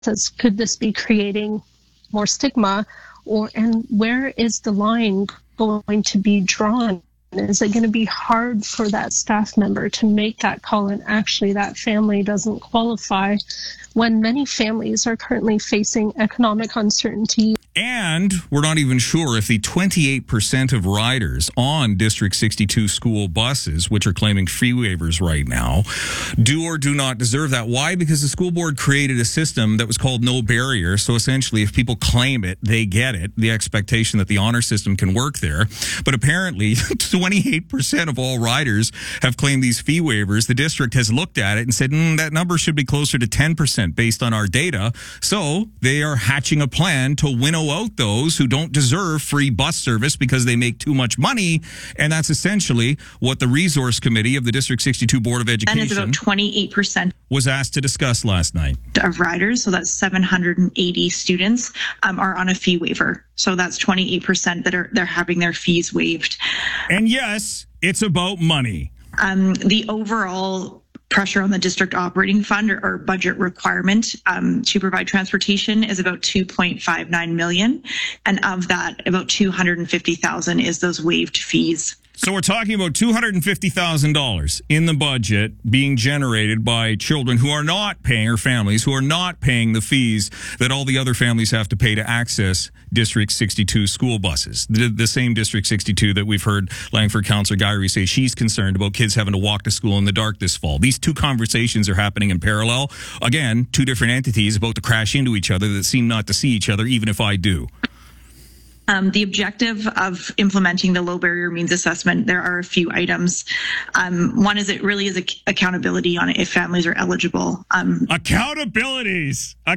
Could this be creating more stigma, and where is the line going to be drawn? Is it going to be hard for that staff member to make that call and actually that family doesn't qualify when many families are currently facing economic uncertainty? And we're not even sure if the 28% of riders on District 62 school buses, which are claiming fee waivers right now, do or do not deserve that. Why? Because the school board created a system that was called no barrier. So essentially, if people claim it, they get it. The expectation that the honor system can work there. But apparently, 28% of all riders have claimed these fee waivers. The district has looked at it and said, that number should be closer to 10% based on our data. So they are hatching a plan to winnow out those who don't deserve free bus service because they make too much money. And that's essentially what the resource committee of the District 62 Board of Education, and it's about 28%, was asked to discuss last night. Of riders, so that's 780 students, are on a fee waiver. So that's 28% that they're having their fees waived. And yes, it's about money. The overall pressure on the district operating fund or budget requirement to provide transportation is about $2.59 million. And of that, about $250,000 is those waived fees. So we're talking about $250,000 in the budget being generated by children who are not paying, or families who are not paying the fees that all the other families have to pay to access District 62 school buses. The same District 62 that we've heard Langford Councillor Guyrie say she's concerned about kids having to walk to school in the dark this fall. These two conversations are happening in parallel. Again, two different entities about to crash into each other that seem not to see each other, even if I do. The objective of implementing the low barrier means assessment, there are a few items. One is it really is accountability on if families are eligible. Accountability.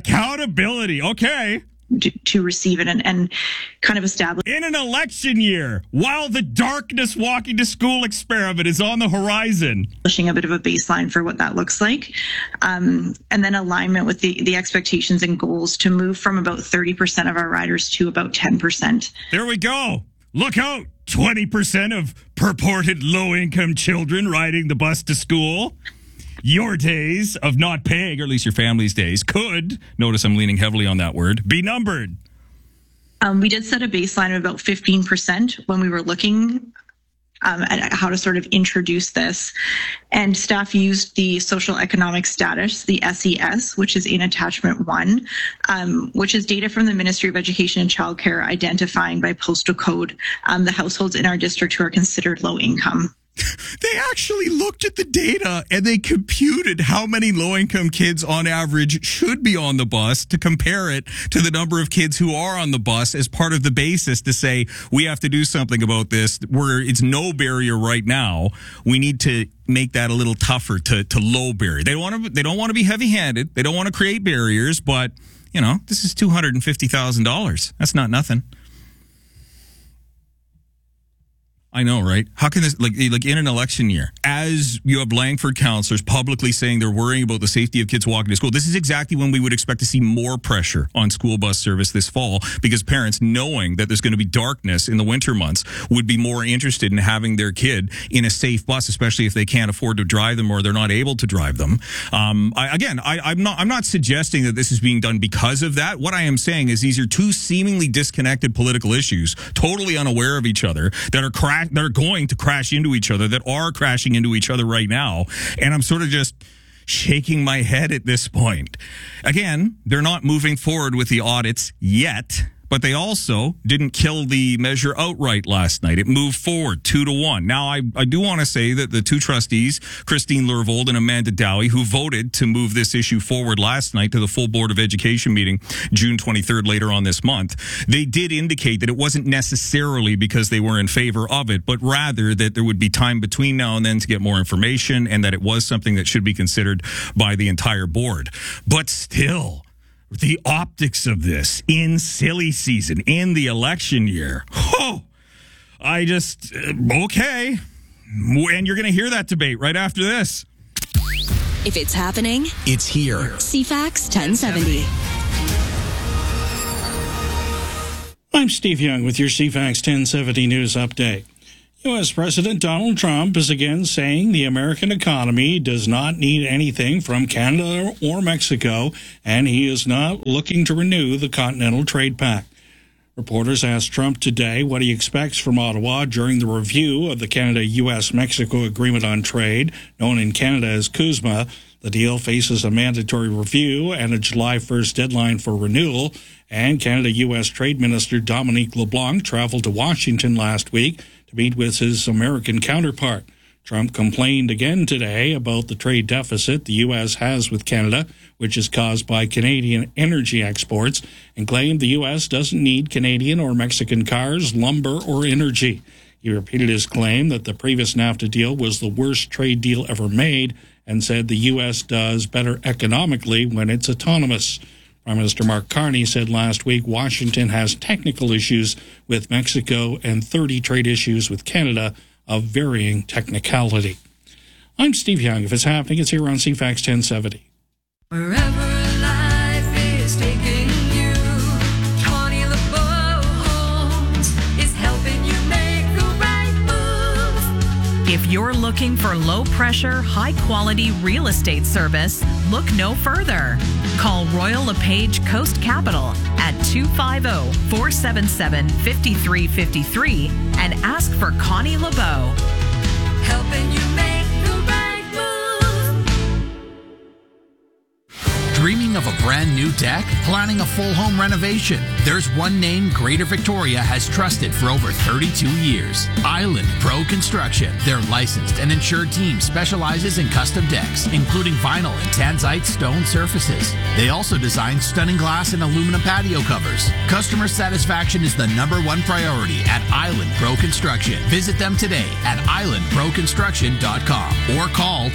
Okay. To receive it and kind of establish. In an election year, while the darkness walking to school experiment is on the horizon. Establishing a bit of a baseline for what that looks like. And then alignment with the expectations and goals to move from about 30% of our riders to about 10%. There we go. Look out. 20% of purported low-income children riding the bus to school. Your days of not paying, or at least your family's days, could, notice I'm leaning heavily on that word, be numbered. We did set a baseline of about 15% when we were looking at how to sort of introduce this. And staff used the social economic status, the SES, which is in attachment 1, which is data from the Ministry of Education and Childcare identifying by postal code the households in our district who are considered low income. They actually looked at the data and they computed how many low-income kids on average should be on the bus to compare it to the number of kids who are on the bus as part of the basis to say, we have to do something about this. It's no barrier right now. We need to make that a little tougher to low barrier. They don't want to be heavy-handed. They don't want to create barriers, but, this is $250,000. That's not nothing. I know, right? How can this, like in an election year, as you have Langford councillors publicly saying they're worrying about the safety of kids walking to school, this is exactly when we would expect to see more pressure on school bus service this fall, because parents, knowing that there's going to be darkness in the winter months, would be more interested in having their kid in a safe bus, especially if they can't afford to drive them or they're not able to drive them. I'm not suggesting that this is being done because of that. What I am saying is these are two seemingly disconnected political issues, totally unaware of each other, that are going to crash into each other, that are crashing into each other right now. And I'm sort of just shaking my head at this point. Again, they're not moving forward with the audits yet, but they also didn't kill the measure outright last night. It moved forward 2-1. Now, I do want to say that the two trustees, Christine Lurvold and Amanda Dowie, who voted to move this issue forward last night to the full Board of Education meeting, June 23rd, later on this month, they did indicate that it wasn't necessarily because they were in favor of it, but rather that there would be time between now and then to get more information, and that it was something that should be considered by the entire board. But still, the optics of this in silly season, in the election year. Okay. And you're going to hear that debate right after this. If it's happening, it's here. CFAX 1070. I'm Steve Young with your CFAX 1070 News Update. U.S. President Donald Trump is again saying the American economy does not need anything from Canada or Mexico, and he is not looking to renew the Continental Trade Pact. Reporters asked Trump today what he expects from Ottawa during the review of the Canada-U.S.-Mexico Agreement on Trade, known in Canada as CUSMA. The deal faces a mandatory review and a July 1st deadline for renewal, and Canada-U.S. Trade Minister Dominique LeBlanc traveled to Washington last week to meet with his American counterpart. Trump complained again today about the trade deficit the U.S. has with Canada, which is caused by Canadian energy exports, and claimed the U.S. doesn't need Canadian or Mexican cars, lumber, or energy. He repeated his claim that the previous NAFTA deal was the worst trade deal ever made, and said the U.S. does better economically when it's autonomous. Prime Minister Mark Carney said last week Washington has technical issues with Mexico and 30 trade issues with Canada of varying technicality. I'm Steve Young. If it's happening, it's here on CFAX 1070. Wherever life is taking you, Connie LeBeau Homes is helping you make the right move. If you're looking for low-pressure, high-quality real estate service, look no further. Call Royal LePage Coast Capital at 250-477-5353 and ask for Connie LeBeau. Helping you make the right move. Dreaming of a brand new deck? Planning a full home renovation? There's one name Greater Victoria has trusted for over 32 years. Island Pro Construction. Their licensed and insured team specializes in custom decks, including vinyl and tanzite stone surfaces. They also design stunning glass and aluminum patio covers. Customer satisfaction is the #1 priority at Island Pro Construction. Visit them today at islandproconstruction.com or call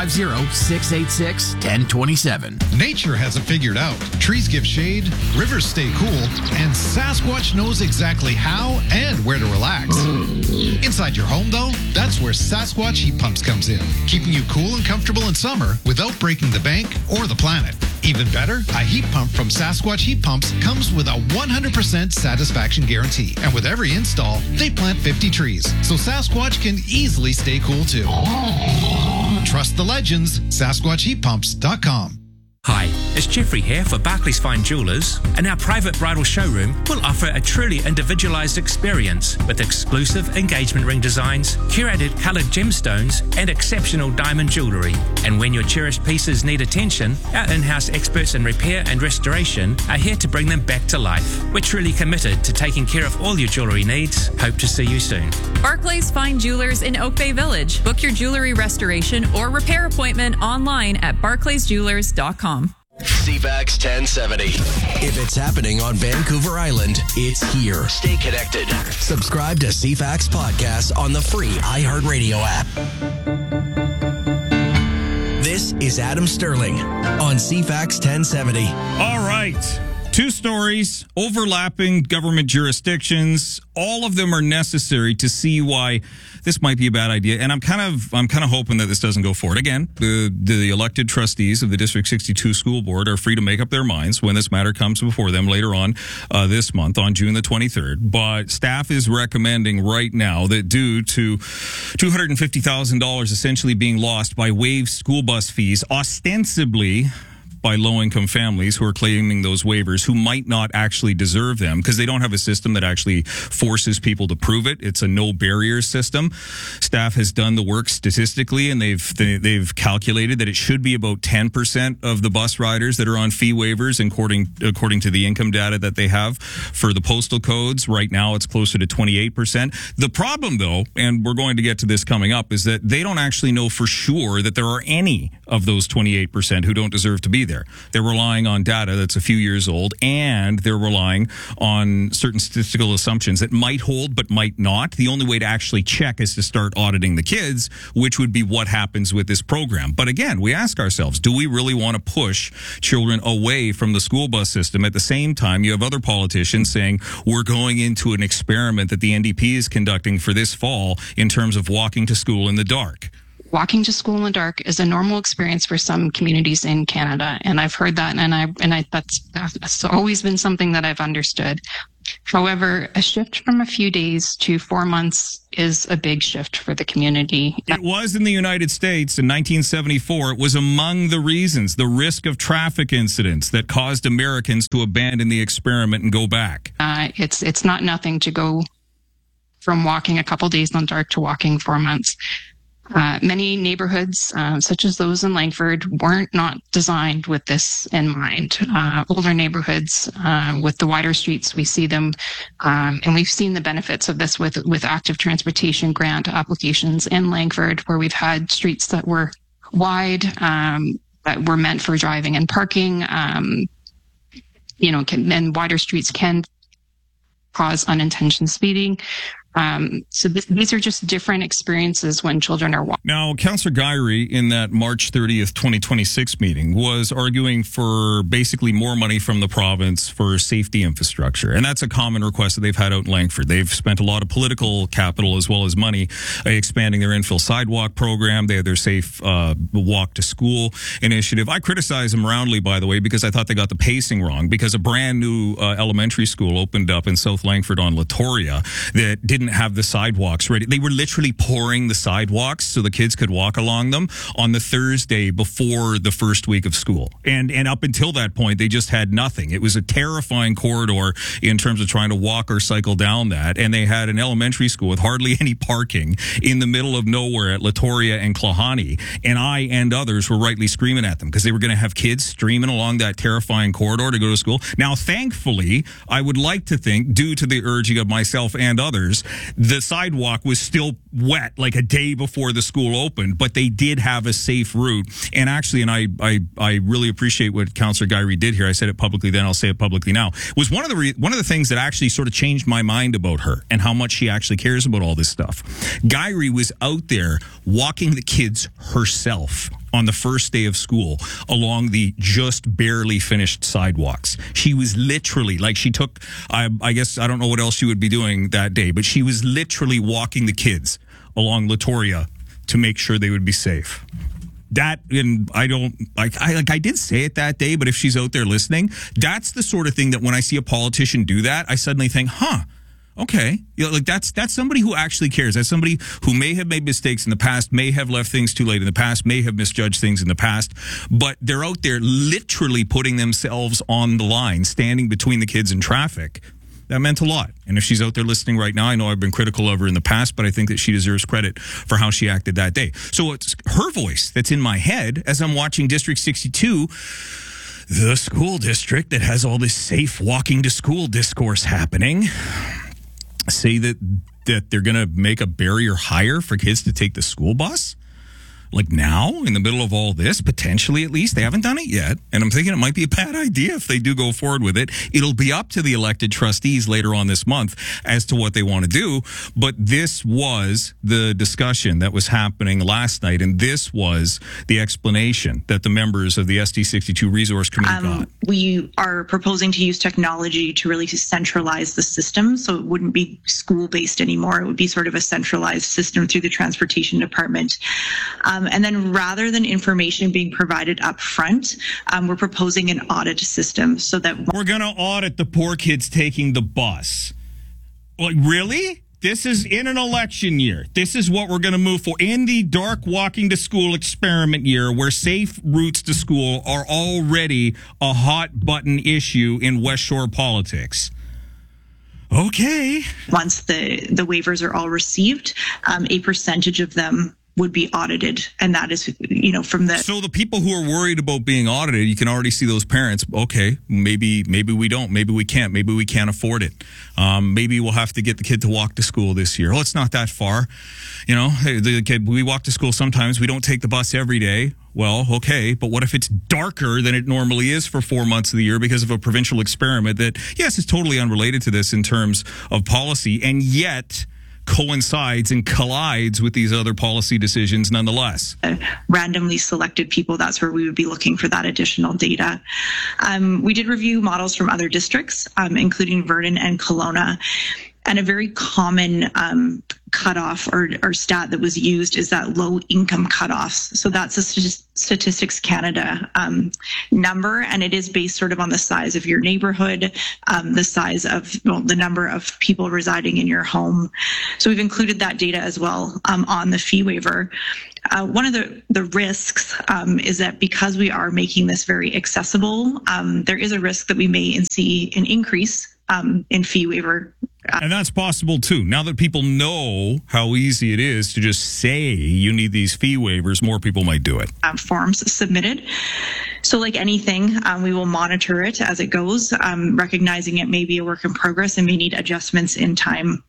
250-686-1027. Nature has it figured out. Trees give shade, rivers stay cool, and Sasquatch knows exactly how and where to relax. Inside your home, though, that's where Sasquatch Heat Pumps comes in, keeping you cool and comfortable in summer without breaking the bank or the planet. Even better, a heat pump from Sasquatch Heat Pumps comes with a 100% satisfaction guarantee. And with every install, they plant 50 trees, so Sasquatch can easily stay cool too. Trust the legends, SasquatchHeatPumps.com. Hi, it's Jeffrey here for Barclays Fine Jewelers, and our private bridal showroom will offer a truly individualized experience with exclusive engagement ring designs, curated colored gemstones, and exceptional diamond jewelry. And when your cherished pieces need attention, our in-house experts in repair and restoration are here to bring them back to life. We're truly committed to taking care of all your jewelry needs. Hope to see you soon. Barclays Fine Jewelers in Oak Bay Village. Book your jewelry restoration or repair appointment online at barclaysjewelers.com. CFAX 1070. If it's happening on Vancouver Island, it's here. Stay connected. Subscribe to CFAX Podcast on the free iHeartRadio app. This is Adam Sterling on CFAX 1070. All right. Two stories, overlapping government jurisdictions. All of them are necessary to see why this might be a bad idea. And I'm kind of hoping that this doesn't go forward. Again, the elected trustees of the District 62 School Board are free to make up their minds when this matter comes before them later on this month, on June the 23rd. But staff is recommending right now that due to $250,000 essentially being lost by waived school bus fees, ostensibly by low-income families who are claiming those waivers, who might not actually deserve them because they don't have a system that actually forces people to prove it. It's a no-barrier system. Staff has done the work statistically, and they've calculated that it should be about 10% of the bus riders that are on fee waivers, according to the income data that they have for the postal codes. Right now, it's closer to 28%. The problem, though, and we're going to get to this coming up, is that they don't actually know for sure that there are any of those 28% who don't deserve to be there. They're relying on data that's a few years old, and they're relying on certain statistical assumptions that might hold but might not. The only way to actually check is to start auditing the kids, which would be what happens with this program. But again, we ask ourselves, do we really want to push children away from the school bus system? At the same time, you have other politicians saying we're going into an experiment that the NDP is conducting for this fall in terms of walking to school in the dark. Walking to school in the dark is a normal experience for some communities in Canada, and I've heard that, and I that's always been something that I've understood. However, a shift from a few days to 4 months is a big shift for the community. It was in the United States in 1974. It was among the reasons, the risk of traffic incidents, that caused Americans to abandon the experiment and go back. It's not nothing to go from walking a couple days in the dark to walking 4 months. Many neighborhoods, such as those in Langford, weren't not designed with this in mind. Older neighborhoods with the wider streets, we see them, and we've seen the benefits of this with active transportation grant applications in Langford, where we've had streets that were wide, that were meant for driving and parking. And wider streets can cause unintentional speeding. So these are just different experiences when children are walking. Now, Councillor Guyrie, in that March 30th, 2026 meeting, was arguing for basically more money from the province for safety infrastructure. And that's a common request that they've had out in Langford. They've spent a lot of political capital as well as money expanding their infill sidewalk program. They had their safe walk to school initiative. I criticize them roundly, by the way, because I thought they got the pacing wrong, because a brand new elementary school opened up in South Langford on Latoria that didn't have the sidewalks ready. They were literally pouring the sidewalks so the kids could walk along them on the Thursday before the first week of school. And up until that point, they just had nothing. It was a terrifying corridor in terms of trying to walk or cycle down that. And they had an elementary school with hardly any parking in the middle of nowhere at Latoria and Klahani. And I and others were rightly screaming at them because they were going to have kids streaming along that terrifying corridor to go to school. Now, thankfully, I would like to think, due to the urging of myself and others, the sidewalk was still wet like a day before the school opened, but they did have a safe route. And actually, and I really appreciate what Councillor Guyrie did here. I said it publicly then, I'll say it publicly now. Was one of the things that actually sort of changed my mind about her and how much she actually cares about all this stuff. Guyrie was out there walking the kids herself on the first day of school along the just barely finished sidewalks. She was literally, like, she took, I guess, I don't know what else she would be doing that day, but she was literally walking the kids along Latoria to make sure they would be safe. That, and I did say it that day, but if she's out there listening, that's the sort of thing that when I see a politician do that, I suddenly think, okay, that's somebody who actually cares. That's somebody who may have made mistakes in the past, may have left things too late in the past, may have misjudged things in the past, but they're out there literally putting themselves on the line, standing between the kids and traffic. That meant a lot. And if she's out there listening right now, I know I've been critical of her in the past, but I think that she deserves credit for how she acted that day. So it's her voice that's in my head as I'm watching District 62, the school district that has all this safe walking to school discourse happening, say that they're going to make a barrier higher for kids to take the school bus? Like now, in the middle of all this, potentially at least. They haven't done it yet. And I'm thinking it might be a bad idea if they do go forward with it. It'll be up to the elected trustees later on this month as to what they want to do. But this was the discussion that was happening last night. And this was the explanation that the members of the SD62 Resource Committee got. We are proposing to use technology to really centralize the system. So it wouldn't be school-based anymore. It would be sort of a centralized system through the transportation department. And then rather than information being provided up front, we're proposing an audit system so that we're going to audit the poor kids taking the bus. Like, really? This is in an election year. This is what we're going to move for. In the dark walking to school experiment year, where safe routes to school are already a hot button issue in West Shore politics. Okay. Once the waivers are all received, a percentage of them would be audited, and that is, from the... So the people who are worried about being audited, you can already see those parents, okay, maybe we don't, maybe we can't afford it. Maybe we'll have to get the kid to walk to school this year. Oh, it's not that far. Hey, the kid, we walk to school sometimes, we don't take the bus every day. Well, okay, but what if it's darker than it normally is for 4 months of the year because of a provincial experiment that, yes, is totally unrelated to this in terms of policy, and yet coincides and collides with these other policy decisions nonetheless. Randomly selected people, that's where we would be looking for that additional data. We did review models from other districts, including Vernon and Kelowna. And a very common cutoff or stat that was used is that low income cutoffs. So that's a Statistics Canada number, and it is based sort of on the size of your neighborhood, the size of the number of people residing in your home. So we've included that data as well on the fee waiver. One of the risks is that because we are making this very accessible, there is a risk that we may see an increase in fee waiver. And that's possible too. Now that people know how easy it is to just say you need these fee waivers, more people might do it. Forms submitted. So like anything, we will monitor it as it goes, recognizing it may be a work in progress and may need adjustments in time.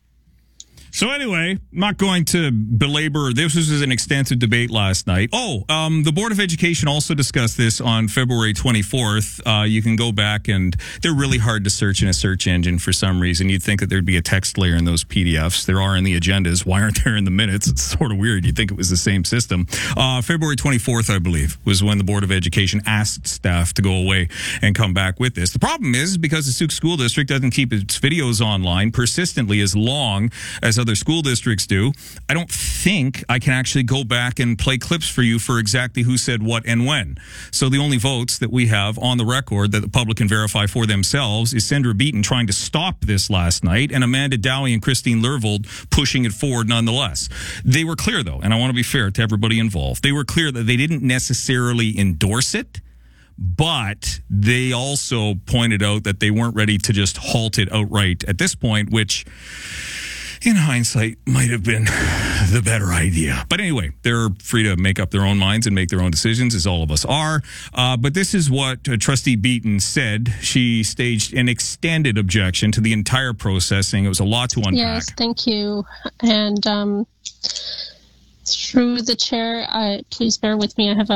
So anyway, not going to belabor, this was an extensive debate last night. The Board of Education also discussed this on February 24th. You can go back, and they're really hard to search in a search engine for some reason. You'd think that there'd be a text layer in those PDFs. There are in the agendas. Why aren't there in the minutes? It's sort of weird. You'd think it was the same system. February 24th, I believe, was when the Board of Education asked staff to go away and come back with this. The problem is because the Sault School District doesn't keep its videos online persistently as long as other school districts do, I don't think I can actually go back and play clips for you for exactly who said what and when. So the only votes that we have on the record that the public can verify for themselves is Sandra Beaton trying to stop this last night and Amanda Dowie and Christine Lervold pushing it forward nonetheless. They were clear, though, and I want to be fair to everybody involved. They were clear that they didn't necessarily endorse it, but they also pointed out that they weren't ready to just halt it outright at this point, which in hindsight might have been the better idea. But anyway, they're free to make up their own minds and make their own decisions, as all of us are. But this is what Trustee Beaton said. She staged an extended objection to the entire process, saying it was a lot to unpack. Yes, thank you. And through the chair, please bear with me. I have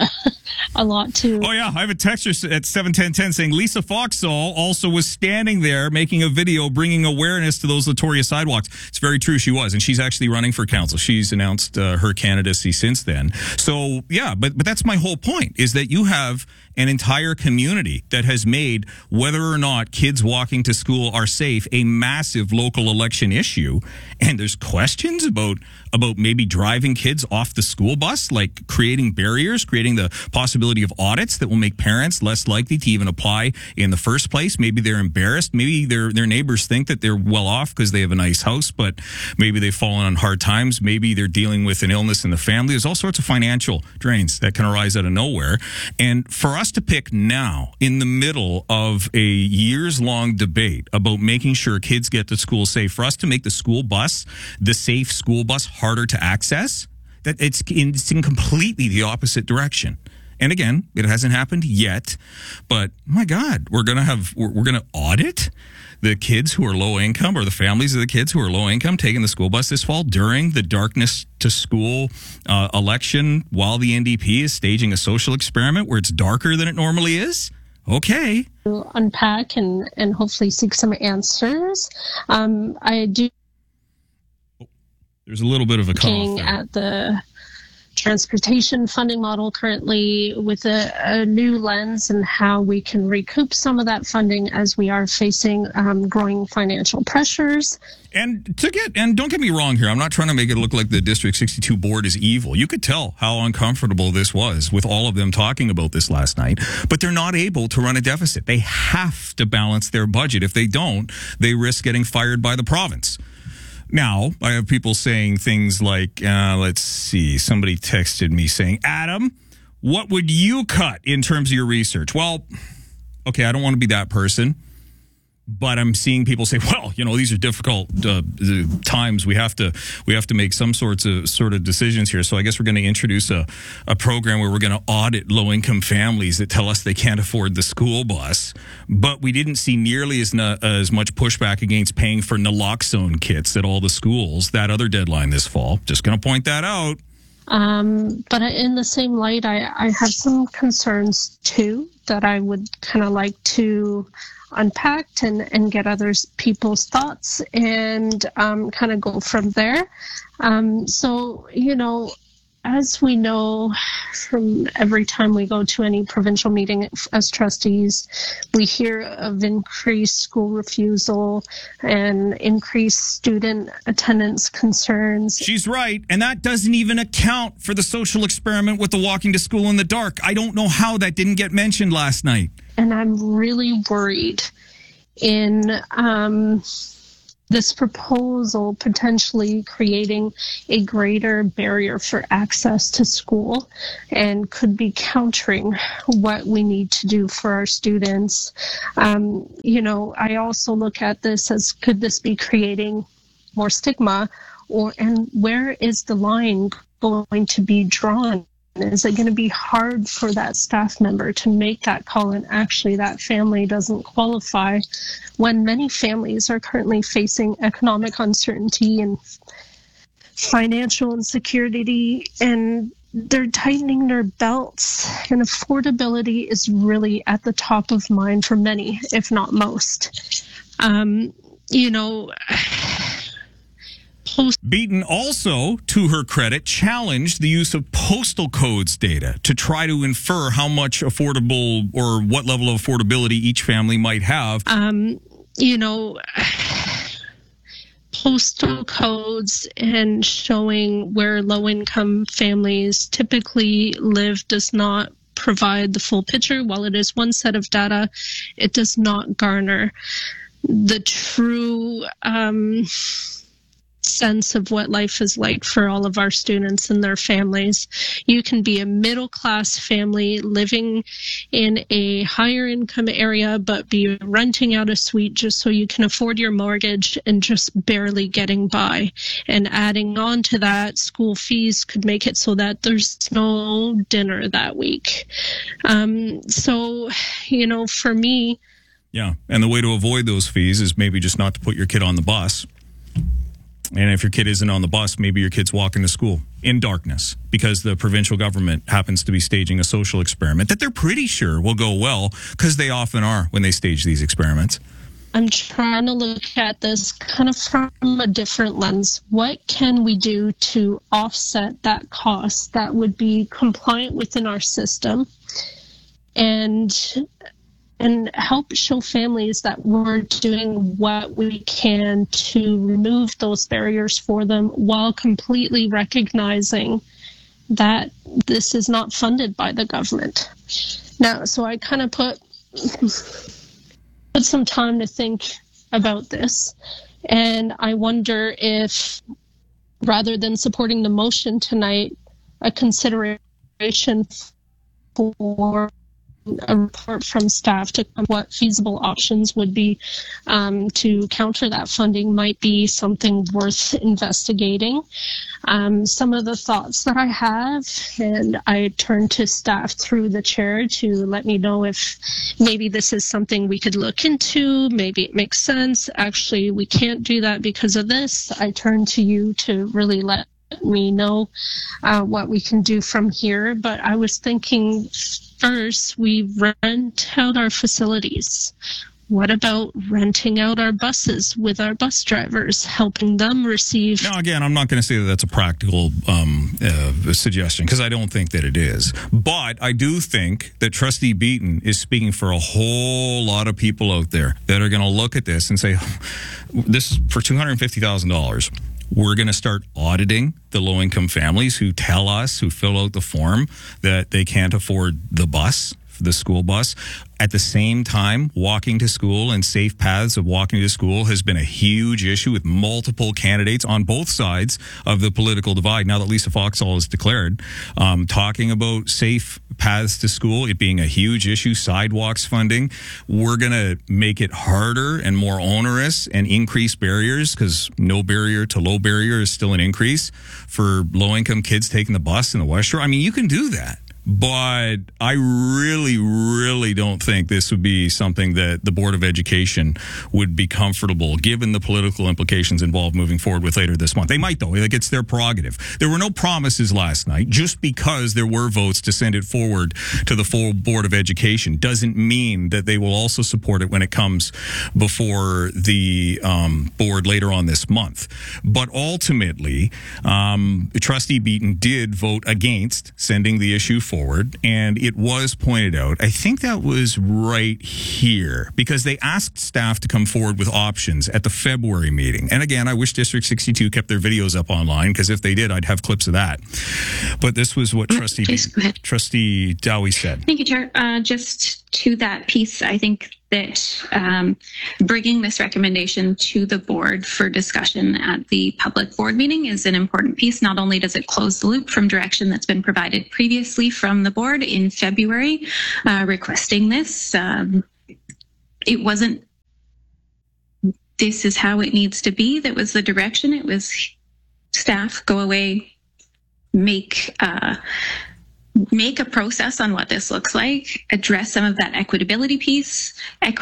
a lot to... Oh, yeah. I have a texter at 71010 saying Lisa Foxall also was standing there making a video bringing awareness to those Latoria sidewalks. It's very true. She was. And she's actually running for council. She's announced her candidacy since then. So, yeah, but that's my whole point, is that you have an entire community that has made whether or not kids walking to school are safe a massive local election issue. And there's questions about maybe driving kids off the school bus, like creating barriers, creating the possibility of audits that will make parents less likely to even apply in the first place. Maybe they're embarrassed. Maybe their neighbors think that they're well off because they have a nice house, but maybe they've fallen on hard times. Maybe they're dealing with an illness in the family. There's all sorts of financial drains that can arise out of nowhere. And for us to pick now, in the middle of a years-long debate about making sure kids get to school safe, for us to make the school bus, the safe school bus, harder to access, that it's in completely the opposite direction. And again, it hasn't happened yet, but my God, we're going to audit the kids who are low income, or the families of the kids who are low income, taking the school bus this fall during the darkness to school election, while the NDP is staging a social experiment where it's darker than it normally is. Okay. To unpack and hopefully seek some answers. I do. There's a little bit of a looking at the transportation funding model currently with a new lens and how we can recoup some of that funding as we are facing growing financial pressures. And don't get me wrong here, I'm not trying to make it look like the District 62 board is evil. You could tell how uncomfortable this was with all of them talking about this last night, but they're not able to run a deficit. They have to balance their budget. If they don't, they risk getting fired by the province. Now, I have people saying things like, let's see, somebody texted me saying, Adam, what would you cut in terms of your research? Well, okay, I don't want to be that person, but I'm seeing people say, well, these are difficult times. We have to make some sort of decisions here. So I guess we're going to introduce a program where we're going to audit low-income families that tell us they can't afford the school bus. But we didn't see nearly as much pushback against paying for naloxone kits at all the schools. That other deadline this fall. Just going to point that out. But in the same light, I have some concerns too that I would kind of like to unpacked and get other people's thoughts and kind of go from there. So, as we know from every time we go to any provincial meeting as trustees, we hear of increased school refusal and increased student attendance concerns. She's right. And that doesn't even account for the social experiment with the walking to school in the dark. I don't know how that didn't get mentioned last night. And I'm really worried in this proposal potentially creating a greater barrier for access to school and could be countering what we need to do for our students. I also look at this as, could this be creating more stigma, and where is the line going to be drawn? Is it going to be hard for that staff member to make that call and actually that family doesn't qualify when many families are currently facing economic uncertainty and financial insecurity, and they're tightening their belts, and affordability is really at the top of mind for many, if not most. Beaton also, to her credit, challenged the use of postal codes data to try to infer how much affordable or what level of affordability each family might have. Postal codes and showing where low-income families typically live does not provide the full picture. While it is one set of data, it does not garner the true sense of what life is like for all of our students and their families. You can be a middle-class family living in a higher income area, but be renting out a suite just so you can afford your mortgage and just barely getting by. And adding on to that, school fees could make it so that there's no dinner that week. For me... Yeah, and the way to avoid those fees is maybe just not to put your kid on the bus. And if your kid isn't on the bus, maybe your kid's walking to school in darkness because the provincial government happens to be staging a social experiment that they're pretty sure will go well, because they often are when they stage these experiments. I'm trying to look at this kind of from a different lens. What can we do to offset that cost that would be compliant within our system and help show families that we're doing what we can to remove those barriers for them while completely recognizing that this is not funded by the government. Now, so I kind of put some time to think about this, and I wonder if, rather than supporting the motion tonight, a consideration for a report from staff to what feasible options would be to counter that funding might be something worth investigating. Some of the thoughts that I have, and I turn to staff through the chair to let me know if maybe this is something we could look into, maybe it makes sense. Actually, we can't do that because of this. I turn to you to really let me know what we can do from here. But I was thinking, first, we rent out our facilities. What about renting out our buses with our bus drivers, helping them receive... Now, again, I'm not going to say that that's a practical suggestion, because I don't think that it is. But I do think that Trustee Beaton is speaking for a whole lot of people out there that are going to look at this and say, this is for $250,000. We're going to start auditing the low-income families who tell us, who fill out the form, that they can't afford the bus, the school bus. At the same time, walking to school and safe paths of walking to school has been a huge issue with multiple candidates on both sides of the political divide. Now that Lisa Foxall has declared, talking about safe paths to school, it being a huge issue, sidewalks funding, we're going to make it harder and more onerous and increase barriers, because no barrier to low barrier is still an increase for low-income kids taking the bus in the West Shore. I mean, you can do that. But I really, really don't think this would be something that the Board of Education would be comfortable, given the political implications involved moving forward with later this month. They might, though. Like, it's their prerogative. There were no promises last night. Just because there were votes to send it forward to the full Board of Education doesn't mean that they will also support it when it comes before the board later on this month. But ultimately, Trustee Beaton did vote against sending the issue forward, and it was pointed out, I think that was right here, because they asked staff to come forward with options at the February meeting. And again, I wish District 62 kept their videos up online, because if they did, I'd have clips of that. But this was what Trustee Dowie said. Thank you, Chair. Just to that piece, I think that bringing this recommendation to the board for discussion at the public board meeting is an important piece. Not only does it close the loop from direction that's been provided previously from the board in February requesting this, it wasn't this is how it needs to be that was the direction. It was staff go away, make a process on what this looks like, address some of that equity piece,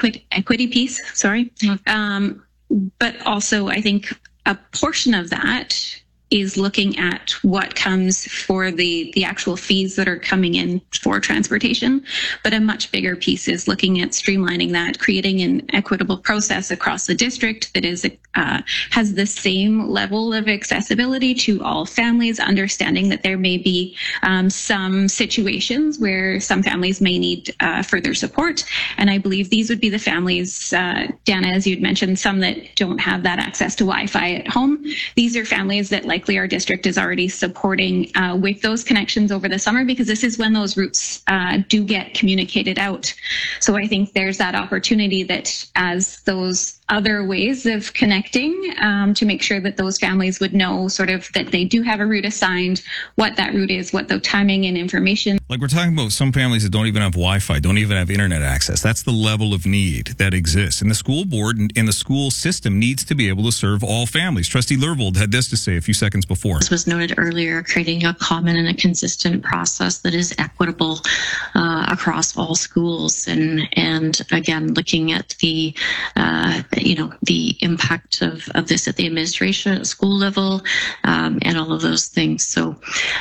but also I think a portion of that is looking at what comes for the actual fees that are coming in for transportation. But a much bigger piece is looking at streamlining that, creating an equitable process across the district that is has the same level of accessibility to all families, understanding that there may be some situations where some families may need further support. And I believe these would be the families, Dana, as you'd mentioned, some that don't have that access to Wi-Fi at home. These are families that likely our district is already supporting with those connections over the summer, because this is when those routes do get communicated out. So I think there's that opportunity that as those other ways of connecting to make sure that those families would know sort of that they do have a route assigned, what that route is, what the timing and information. Like, we're talking about some families that don't even have Wi-Fi, don't even have internet access. That's the level of need that exists. And the school board and the school system needs to be able to serve all families. Trustee Lervold had this to say a few seconds before. As was noted earlier, creating a common and a consistent process that is equitable across all schools. And again, looking at the impact of this at the administration at school level and all of those things. So,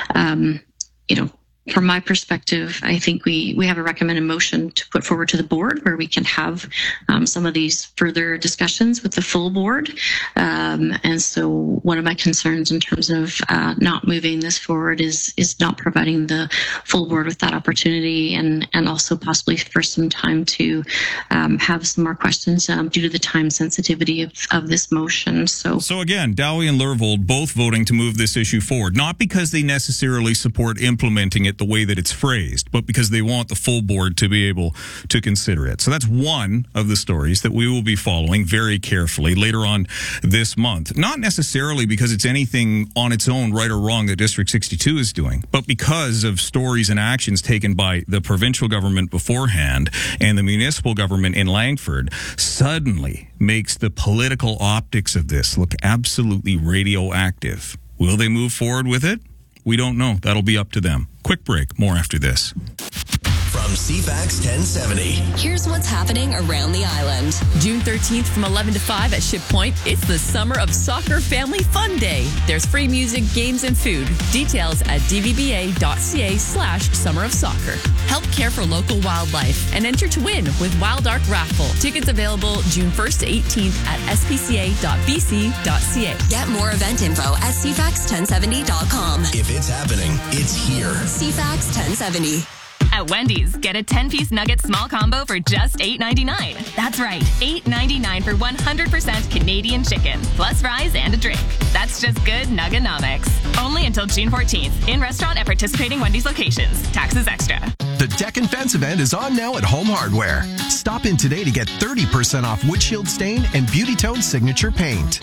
from my perspective, I think we have a recommended motion to put forward to the board where we can have some of these further discussions with the full board. And so one of my concerns in terms of not moving this forward is not providing the full board with that opportunity, and also possibly for some time to have some more questions due to the time sensitivity of this motion. So again, Dowie and Lervold both voting to move this issue forward, not because they necessarily support implementing it the way that it's phrased, but because they want the full board to be able to consider it. So that's one of the stories that we will be following very carefully later on this month. Not necessarily because it's anything on its own right or wrong that District 62 is doing, but because of stories and actions taken by the provincial government beforehand and the municipal government in Langford suddenly makes the political optics of this look absolutely radioactive. Will they move forward with it? We don't know. That'll be up to them. Quick break. More after this. From CFAX 1070. Here's what's happening around the island. June 13th from 11 to 5 at Ship Point, it's the Summer of Soccer Family Fun Day. There's free music, games, and food. Details at dvba.ca/Summer of Soccer. Help care for local wildlife and enter to win with Wild Ark Raffle. Tickets available June 1st to 18th at spca.bc.ca. Get more event info at cfax1070.com. If it's happening, it's here. CFAX 1070. At Wendy's, get a 10-piece nugget small combo for just $8.99. That's right, $8.99 for 100% Canadian chicken, plus fries and a drink. That's just good Nugganomics. Only until June 14th. In restaurant at participating Wendy's locations. Taxes extra. The Deck and Fence event is on now at Home Hardware. Stop in today to get 30% off windshield stain and Beauty Tone signature paint.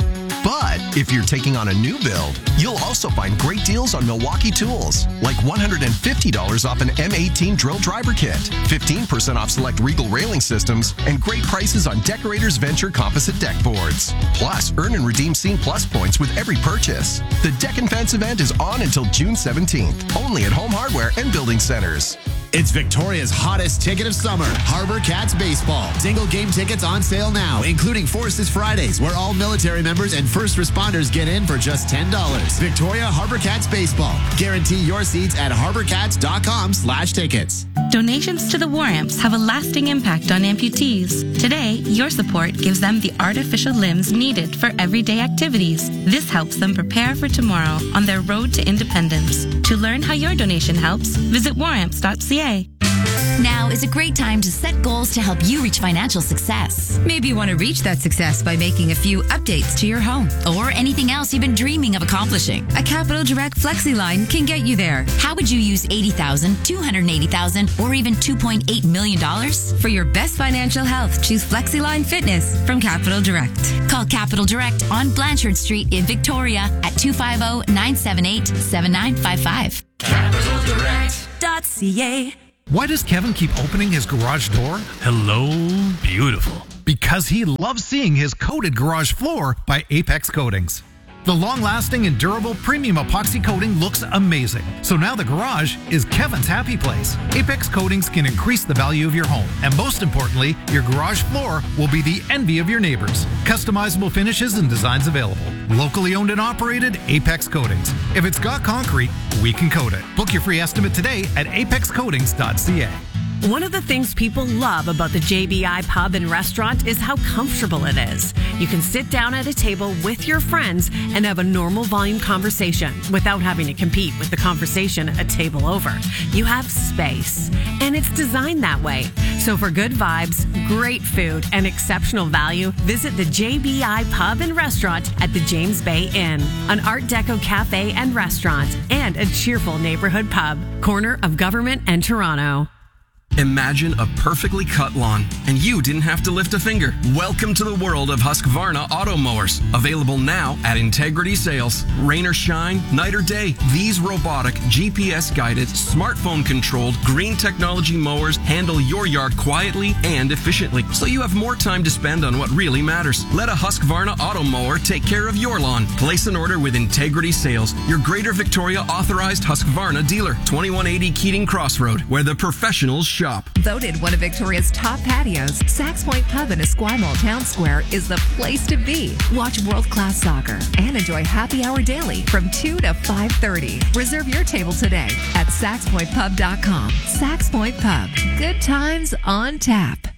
But if you're taking on a new build, you'll also find great deals on Milwaukee tools, like $150 off an M18 drill driver kit, 15% off select Regal railing systems, and great prices on Decorators Venture composite deck boards. Plus, earn and redeem Scene Plus points with every purchase. The Deck and Fence event is on until June 17th, only at Home Hardware and Building Centers. It's Victoria's hottest ticket of summer, Harbor Cats Baseball. Single game tickets on sale now, including Forces Fridays, where all military members and first responders get in for just $10. Victoria Harbor Cats Baseball. Guarantee your seats at harborcats.com/tickets. Donations to the War Amps have a lasting impact on amputees. Today, your support gives them the artificial limbs needed for everyday activities. This helps them prepare for tomorrow on their road to independence. To learn how your donation helps, visit waramps.ca. Now is a great time to set goals to help you reach financial success. Maybe you want to reach that success by making a few updates to your home or anything else you've been dreaming of accomplishing. A Capital Direct FlexiLine can get you there. How would you use $80,000, $280,000, or even $2.8 million? For your best financial health, choose FlexiLine Fitness from Capital Direct. Call Capital Direct on Blanchard Street in Victoria at 250-978-7955. CapitalDirect.ca. Why does Kevin keep opening his garage door? Hello, beautiful. Because he loves seeing his coated garage floor by Apex Coatings. The long-lasting and durable premium epoxy coating looks amazing. So now the garage is Kevin's happy place. Apex Coatings can increase the value of your home. And most importantly, your garage floor will be the envy of your neighbors. Customizable finishes and designs available. Locally owned and operated, Apex Coatings. If it's got concrete, we can coat it. Book your free estimate today at apexcoatings.ca. One of the things people love about the JBI Pub and Restaurant is how comfortable it is. You can sit down at a table with your friends and have a normal volume conversation without having to compete with the conversation a table over. You have space, and it's designed that way. So for good vibes, great food, and exceptional value, visit the JBI Pub and Restaurant at the James Bay Inn, an Art Deco cafe and restaurant, and a cheerful neighborhood pub, corner of Government and Toronto. Imagine a perfectly cut lawn, and you didn't have to lift a finger. Welcome to the world of Husqvarna auto mowers. Available now at Integrity Sales. Rain or shine, night or day, these robotic, GPS-guided, smartphone-controlled, green technology mowers handle your yard quietly and efficiently, so you have more time to spend on what really matters. Let a Husqvarna auto mower take care of your lawn. Place an order with Integrity Sales, your Greater Victoria authorized Husqvarna dealer. 2180 Keating Crossroad, where the professionals shop. Voted one of Victoria's top patios, Saks Point Pub in Esquimalt Town Square is the place to be. Watch world-class soccer and enjoy happy hour daily from 2 to 5:30. Reserve your table today at SaksPointPub.com. Saks Point Pub. Good times on tap.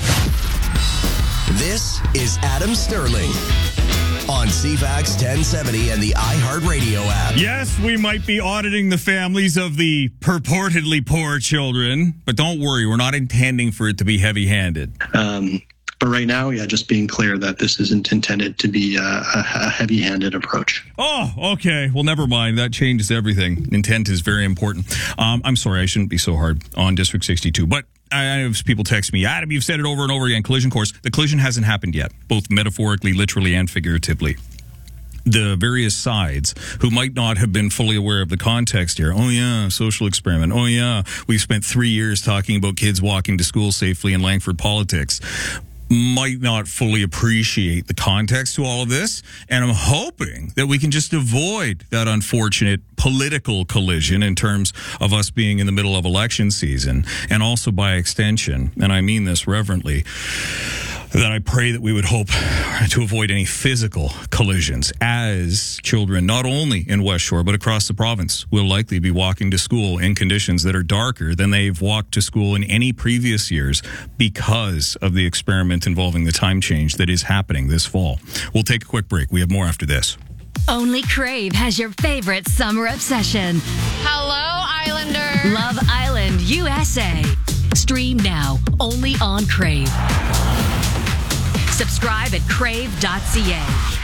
This is Adam Sterling on CFAX 1070 and the iHeartRadio app. Yes, we might be auditing the families of the purportedly poor children, but don't worry, we're not intending for it to be heavy-handed. But right now, just being clear that this isn't intended to be a heavy-handed approach. Oh, okay. Well, never mind. That changes everything. Intent is very important. I'm sorry, I shouldn't be so hard on District 62, but I have people text me, Adam, you've said it over and over again, collision course. The collision hasn't happened yet, both metaphorically, literally, and figuratively. The various sides who might not have been fully aware of the context here. Oh, yeah, social experiment. Oh, yeah, we've spent 3 years talking about kids walking to school safely in Langford politics. Might not fully appreciate the context to all of this, and I'm hoping that we can just avoid that unfortunate political collision in terms of us being in the middle of election season, and also by extension, and I mean this reverently, that I pray that we would hope to avoid any physical collisions as children, not only in West Shore, but across the province, will likely be walking to school in conditions that are darker than they've walked to school in any previous years because of the experiment involving the time change that is happening this fall. We'll take a quick break. We have more after this. Only Crave has your favorite summer obsession. Hello, Islander. Love Island, USA. Stream now, only on Crave. Subscribe at crave.ca.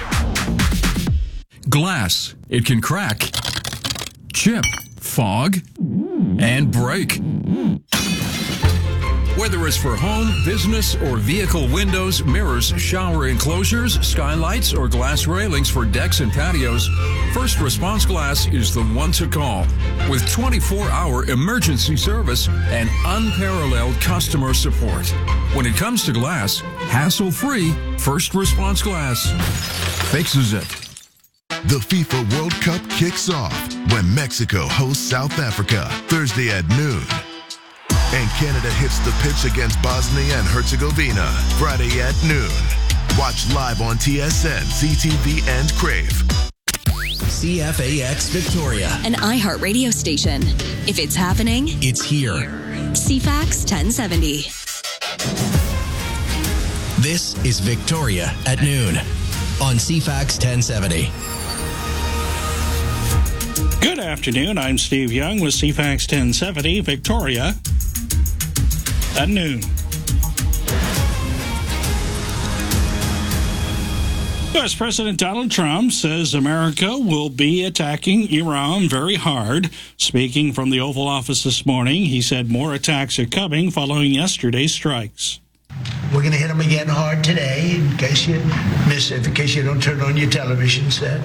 Glass. It can crack, chip, fog, and break. Whether it's for home, business, or vehicle windows, mirrors, shower enclosures, skylights, or glass railings for decks and patios, First Response Glass is the one to call. With 24-hour emergency service and unparalleled customer support. When it comes to glass, hassle-free, First Response Glass fixes it. The FIFA World Cup kicks off when Mexico hosts South Africa Thursday at noon. And Canada hits the pitch against Bosnia and Herzegovina Friday at noon. Watch live on TSN, CTV, and Crave. CFAX Victoria. An iHeart radio station. If it's happening, it's here. CFAX 1070. This is Victoria at noon on CFAX 1070. Good afternoon. I'm Steve Young with CFAX 1070, Victoria at noon. U.S. President Donald Trump says America will be attacking Iran very hard. Speaking from the Oval Office this morning, he said more attacks are coming following yesterday's strikes. We're going to hit them again hard today, in case you miss it, in case you don't turn on your television set.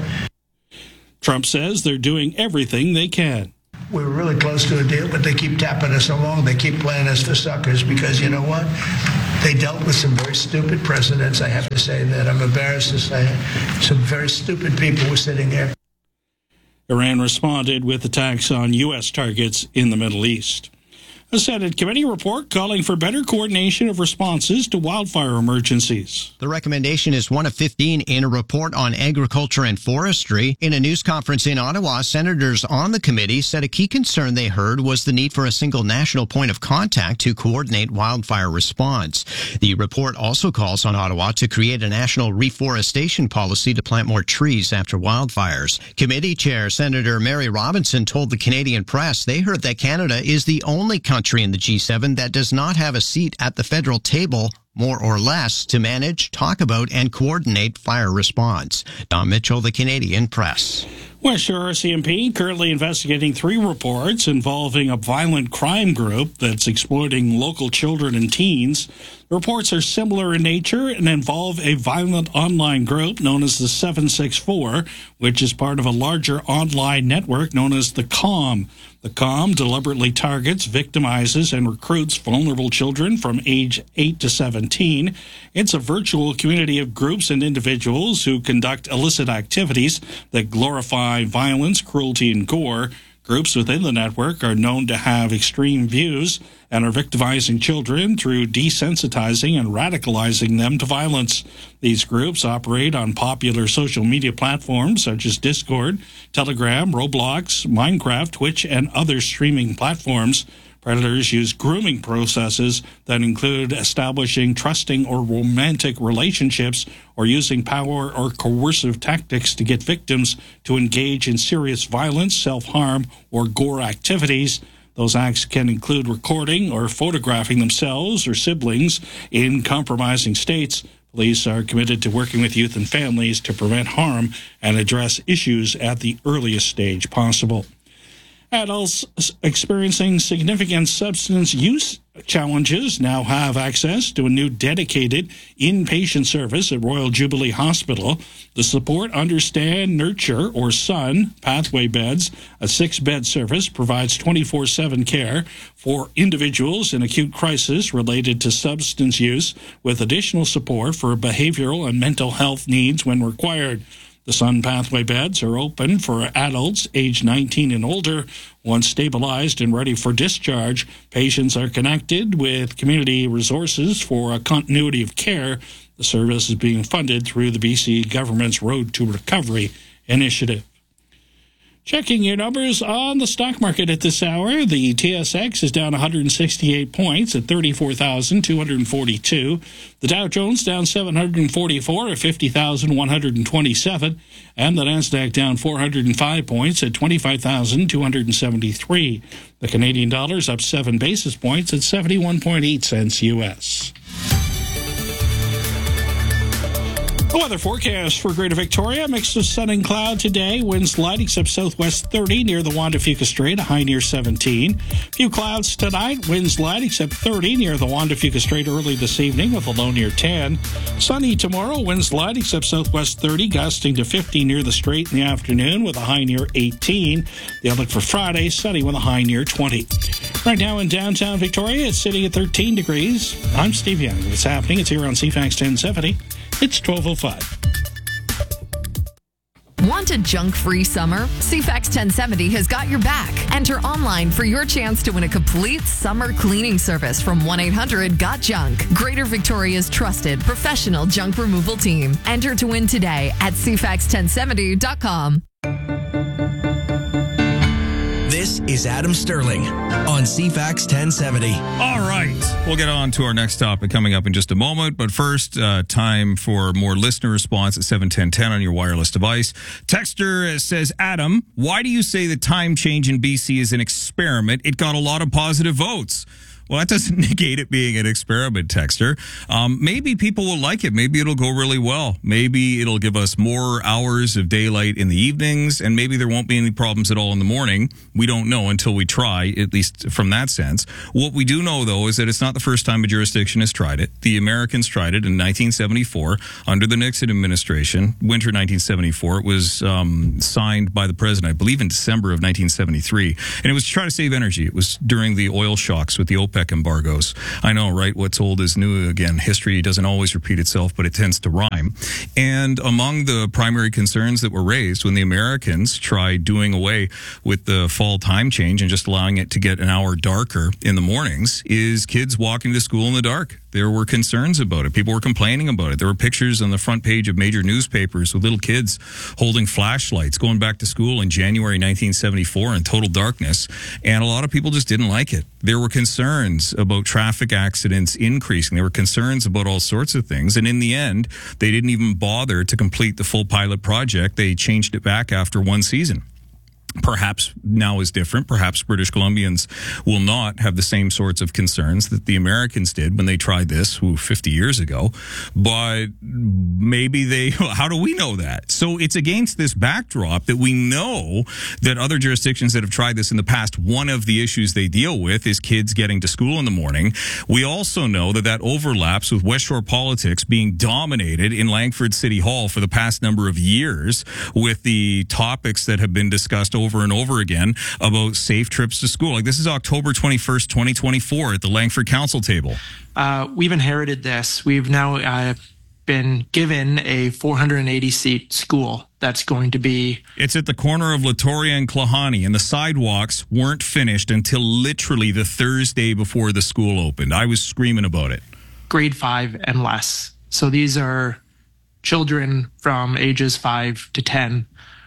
Trump says they're doing everything they can. We were really close to a deal, but they keep tapping us along. They keep playing us for suckers because, you know what? They dealt with some very stupid presidents. I have to say that. I'm embarrassed to say it. Some very stupid people were sitting there. Iran responded with attacks on U.S. targets in the Middle East. A Senate committee report calling for better coordination of responses to wildfire emergencies. The recommendation is one of 15 in a report on agriculture and forestry. In a news conference in Ottawa, senators on the committee said a key concern they heard was the need for a single national point of contact to coordinate wildfire response. The report also calls on Ottawa to create a national reforestation policy to plant more trees after wildfires. Committee Chair Senator Mary Robinson told the Canadian Press they heard that Canada is the only country in the G7 that does not have a seat at the federal table, more or less, to manage, talk about, and coordinate fire response. Don Mitchell, the Canadian Press. West Shore RCMP currently investigating 3 reports involving a violent crime group that's exploiting local children and teens. The reports are similar in nature and involve a violent online group known as the 764, which is part of a larger online network known as the COM. The COM deliberately targets, victimizes, and recruits vulnerable children from age 8 to 17. It's a virtual community of groups and individuals who conduct illicit activities that glorify violence, cruelty, and gore. Groups within the network are known to have extreme views and are victimizing children through desensitizing and radicalizing them to violence. These groups operate on popular social media platforms such as Discord, Telegram, Roblox, Minecraft, Twitch, and other streaming platforms. Predators use grooming processes that include establishing trusting or romantic relationships or using power or coercive tactics to get victims to engage in serious violence, self-harm, or gore activities. Those acts can include recording or photographing themselves or siblings in compromising states. Police are committed to working with youth and families to prevent harm and address issues at the earliest stage possible. Adults experiencing significant substance use challenges now have access to a new dedicated inpatient service at Royal Jubilee Hospital. The Support, Understand, Nurture, or SUN Pathway Beds, a 6-bed service, provides 24/7 care for individuals in acute crisis related to substance use, with additional support for behavioral and mental health needs when required. The SUN Pathway Beds are open for adults age 19 and older. Once stabilized and ready for discharge, patients are connected with community resources for a continuity of care. The service is being funded through the BC government's Road to Recovery initiative. Checking your numbers on the stock market at this hour. The TSX is down 168 points at 34,242. The Dow Jones down 744 at 50,127. And the Nasdaq down 405 points at 25,273. The Canadian dollar is up 7 basis points at 71.8 cents U.S. The weather forecast for Greater Victoria, mix of sun and cloud today. Winds light except southwest 30 near the Juan de Fuca Strait, a high near 17. Few clouds tonight. Winds light except 30 near the Juan de Fuca Strait early this evening with a low near 10. Sunny tomorrow. Winds light except southwest 30, gusting to 50 near the Strait in the afternoon with a high near 18. The outlook for Friday, sunny with a high near 20. Right now in downtown Victoria, it's sitting at 13 degrees. I'm Steve Young. What's happening? It's here on CFAX 1070. It's 12:05. Want a junk-free summer? CFAX 1070 has got your back. Enter online for your chance to win a complete summer cleaning service from 1-800-GOT-JUNK. Greater Victoria's trusted professional junk removal team. Enter to win today at CFAX1070.com. This is Adam Sterling on CFAX 1070. All right. We'll get on to our next topic coming up in just a moment. But first, time for more listener response at 71010 on your wireless device. Texter says, Adam, why do you say the time change in BC is an experiment? It got a lot of positive votes. Well, that doesn't negate it being an experiment, Texter. Maybe people will like it. Maybe it'll go really well. Maybe it'll give us more hours of daylight in the evenings, and maybe there won't be any problems at all in the morning. We don't know until we try, at least from that sense. What we do know, though, is that it's not the first time a jurisdiction has tried it. The Americans tried it in 1974 under the Nixon administration, winter 1974. It was signed by the president, I believe, in December of 1973. And it was to try to save energy. It was during the oil shocks with the OPEC embargoes. I know, right? What's old is new again. History doesn't always repeat itself, but it tends to rhyme. And among the primary concerns that were raised when the Americans tried doing away with the fall time change and just allowing it to get an hour darker in the mornings is kids walking to school in the dark. There were concerns about it. People were complaining about it. There were pictures on the front page of major newspapers with little kids holding flashlights going back to school in January 1974 in total darkness. And a lot of people just didn't like it. There were concerns about traffic accidents increasing. There were concerns about all sorts of things. And in the end, they didn't even bother to complete the full pilot project. They changed it back after one season. Perhaps now is different. Perhaps British Columbians will not have the same sorts of concerns that the Americans did when they tried this 50 years ago. But maybe they, how do we know that? So it's against this backdrop that we know that other jurisdictions that have tried this in the past, one of the issues they deal with is kids getting to school in the morning. We also know that that overlaps with West Shore politics being dominated in Langford City Hall for the past number of years with the topics that have been discussed over and over again about safe trips to school. Like this is October 21st, 2024 at the Langford Council table. We've inherited this. We've now been given a 480-seat school that's going to be... It's at the corner of Latoria and Klahani, and the sidewalks weren't finished until literally the Thursday before the school opened. I was screaming about it. Grade 5 and less. So these are children from ages 5 to 10.